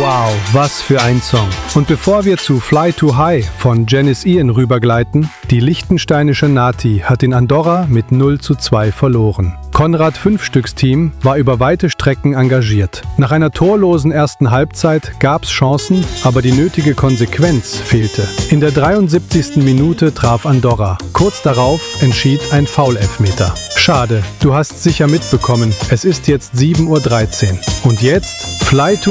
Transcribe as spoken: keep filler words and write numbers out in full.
Wow, was für ein Song. Und bevor wir zu Fly Too High von Janis Ian rübergleiten, die liechtensteinische Nati hat in Andorra mit null zu zwei verloren. Konrad Fünfstücks-Team war über weite Strecken engagiert. Nach einer torlosen ersten Halbzeit gab's Chancen, aber die nötige Konsequenz fehlte. In der dreiundsiebzigsten Minute traf Andorra. Kurz darauf entschied ein Foul-Elfmeter. Schade, du hast sicher mitbekommen, es ist jetzt sieben Uhr dreizehn. Und jetzt Fly Too